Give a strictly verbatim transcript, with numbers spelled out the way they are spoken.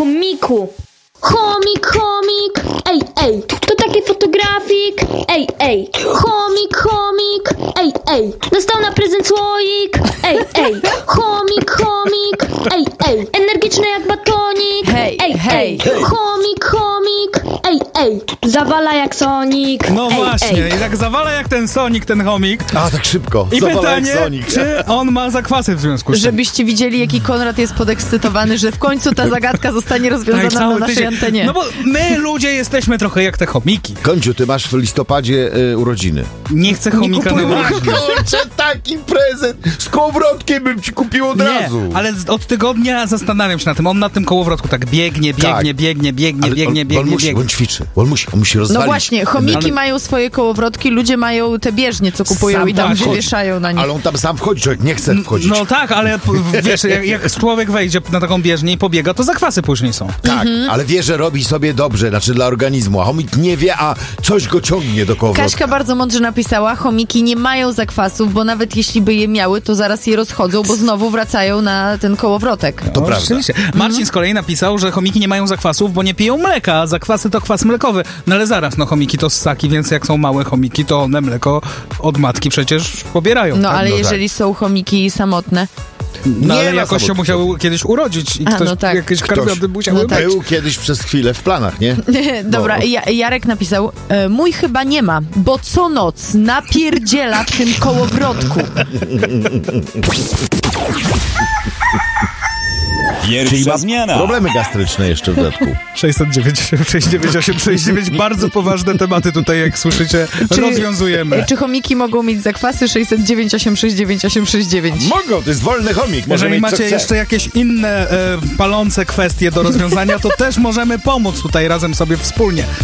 chomiku. Chomik, chomik, ej, ej, to taki fotografik, ej, ej. Chomik, chomik, ej, ej, dostał na prezent słoik, ej, ej. Chomik, chomik, ej, ej, energiczny jak batonik, hej, ej, hej. ej. Chomik, chomik, ej, ej, zawala jak Sonic. No ej, właśnie, ej. i tak zawala jak ten Sonic, ten chomik. A, tak szybko. I Zawala pytanie, jak Sonic. czy on ma zakwasy w związku z tym? Żebyście widzieli, jaki Konrad jest podekscytowany, że w końcu ta zagadka zostanie rozwiązana cały na naszej tydzień. antenie. No bo my ludzie jesteśmy trochę jak te chomiki. Końciu, ty masz w listopadzie y, urodziny. Nie chcę chomika na urodziny. Kurczę, taki prezent! Z kołowrotkiem bym ci kupił od Nie, razu. ale z- od tygodnia zastanawiam się na tym. On na tym kołowrotku tak biegnie, biegnie, Tak. biegnie, biegnie, Ale biegnie, on, biegnie, on musi, biegnie. on ćwiczy. On musi, on musi No rozwalić. właśnie, chomiki Ale- mają swoje kołowrotki, ludzie mają te bieżnie, co kupują Sam i tam tak, wieszają na nich. Ale on tam sam wchodzi, człowiek nie chce wchodzić. No tak, ale p- wiesz, jak, jak człowiek wejdzie na taką bieżnię i pobiega, to zakwasy później są. Tak, ale wie, że robi sobie dobrze, znaczy dla organizmu, a chomik nie wie, a coś go ciągnie do kołowrotka. Kaśka bardzo mądrze napisała, chomiki nie mają zakwasów, bo nawet jeśli by je miały, to zaraz je rozchodzą, bo znowu wracają na ten kołowrotek. To No, prawda. rzeczywiście. Marcin z kolei napisał, że chomiki nie mają zakwasów, bo nie piją mleka, a zakwasy to kwas mlekowy. No ale zaraz, no chomiki to ssaki, więc jak są małe chomiki, to one mleko od matki przecież pobierają. No tak? ale no jeżeli są chomiki samotne, No Nie ale ma jakoś się samotnych. musiały kiedyś urodzić i A, ktoś, no tak. jakieś Ktoś. karbiody musiały No tak. być. Był kiedyś przez chwilę w planach, nie? Dobra, No. ja, Jarek napisał, e, mój chyba nie ma, bo co noc napierdziela w tym kołowrotku. Pierwsza zmiana. Problemy gastryczne jeszcze w dodatku. sześćset dziewięć, sześć dziewięć osiem sześć dziewięć. Bardzo poważne tematy tutaj, jak słyszycie, rozwiązujemy. Czy chomiki mogą mieć zakwasy? sześćset dziewięć osiem sześć dziewięć osiem sześć dziewięć. Mogą, to jest wolny chomik. Może Jeżeli mieć, co macie chce. jeszcze jakieś inne e, palące kwestie do rozwiązania, to też możemy pomóc tutaj razem sobie wspólnie.